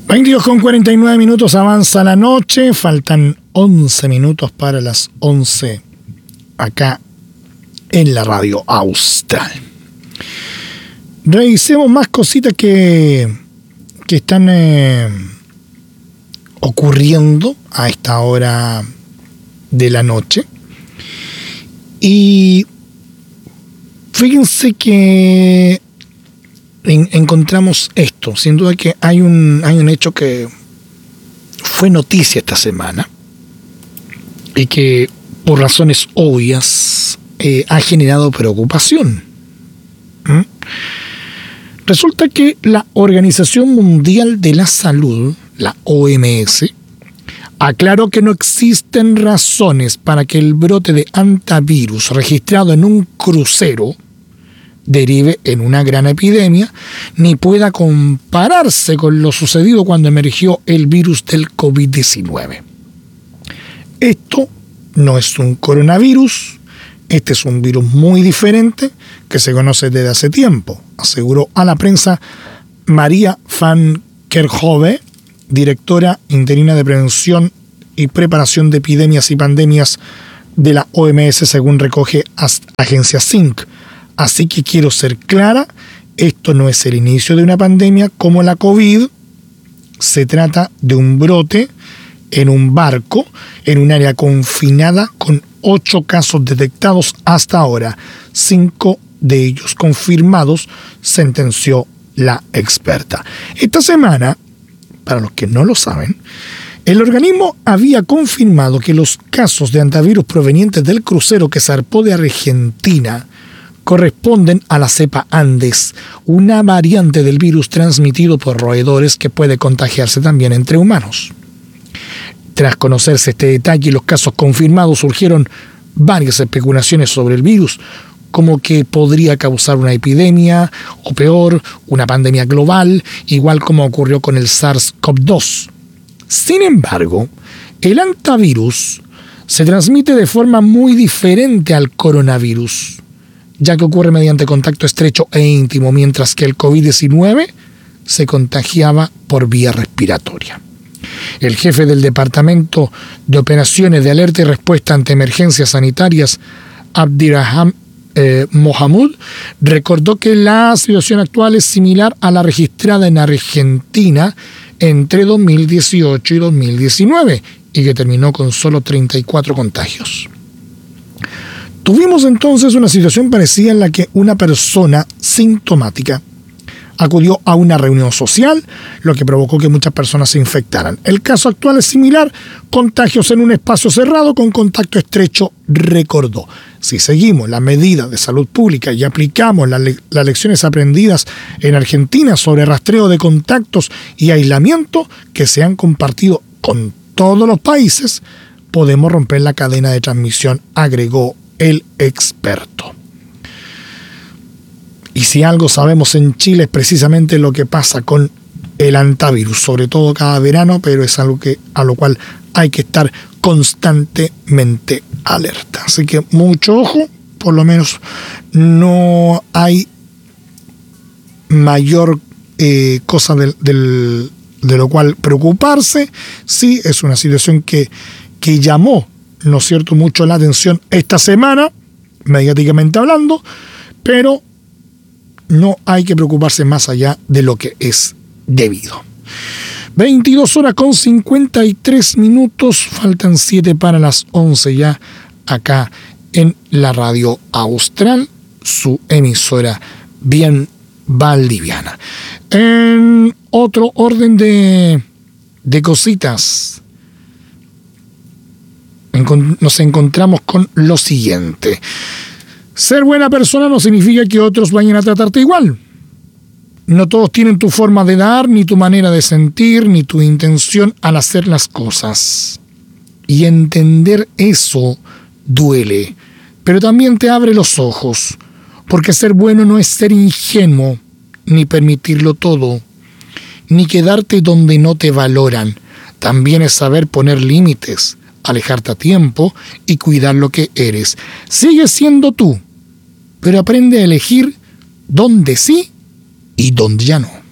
22:49 avanza la noche, faltan 11 minutos para las 11 acá en la radio Austral. Revisemos más cositas que están ocurriendo a esta hora de la noche. Y fíjense que encontramos esto. Sin duda que hay un hecho que fue noticia esta semana y que por razones obvias ha generado preocupación. Resulta que la Organización Mundial de la Salud, la OMS, aclaró que no existen razones para que el brote de hantavirus registrado en un crucero derive en una gran epidemia, ni pueda compararse con lo sucedido cuando emergió el virus del COVID-19. Esto no es un coronavirus, este es un virus muy diferente que se conoce desde hace tiempo, aseguró a la prensa María van Kerkhove, directora interina de Prevención y Preparación de Epidemias y Pandemias de la OMS, según recoge agencia SYNC. Así que quiero ser clara, esto no es el inicio de una pandemia como la COVID, se trata de un brote en un barco, en un área confinada con 8 casos detectados hasta ahora, 5 de ellos confirmados, sentenció la experta. Esta semana, para los que no lo saben, el organismo había confirmado que los casos de hantavirus provenientes del crucero que zarpó de Argentina corresponden a la cepa Andes, una variante del virus transmitido por roedores que puede contagiarse también entre humanos. Tras conocerse este detalle y los casos confirmados, surgieron varias especulaciones sobre el virus, como que podría causar una epidemia, o peor, una pandemia global, igual como ocurrió con el SARS-CoV-2. Sin embargo, el hantavirus se transmite de forma muy diferente al coronavirus, ya que ocurre mediante contacto estrecho e íntimo, mientras que el COVID-19 se contagiaba por vía respiratoria. El jefe del Departamento de Operaciones de Alerta y Respuesta ante Emergencias Sanitarias, Abdirahman Mohamud, recordó que la situación actual es similar a la registrada en Argentina entre 2018 y 2019 y que terminó con solo 34 contagios. Tuvimos entonces una situación parecida en la que una persona sintomática acudió a una reunión social, lo que provocó que muchas personas se infectaran. El caso actual es similar, contagios en un espacio cerrado con contacto estrecho, recordó. Si seguimos las medidas de salud pública y aplicamos las lecciones aprendidas en Argentina sobre rastreo de contactos y aislamiento que se han compartido con todos los países, podemos romper la cadena de transmisión, agregó el experto. Y si algo sabemos en Chile es precisamente lo que pasa con el hantavirus, sobre todo cada verano, pero es algo a lo cual hay que estar constantemente alerta. Así que mucho ojo, por lo menos no hay mayor cosa de lo cual preocuparse. Sí, es una situación que llamó, ¿no es cierto?, mucho la atención esta semana, mediáticamente hablando, pero no hay que preocuparse más allá de lo que es debido. 22:53, faltan 7 para las 11 ya acá en la radio Austral, su emisora bien valdiviana. En otro orden de cositas, nos encontramos con lo siguiente. Ser buena persona no significa que otros vayan a tratarte igual. No todos tienen tu forma de dar, ni tu manera de sentir, ni tu intención al hacer las cosas. Y entender eso duele, pero también te abre los ojos, porque ser bueno no es ser ingenuo, ni permitirlo todo, ni quedarte donde no te valoran. También es saber poner límites, alejarte a tiempo y cuidar lo que eres. Sigue siendo tú, pero aprende a elegir dónde sí y dónde ya no.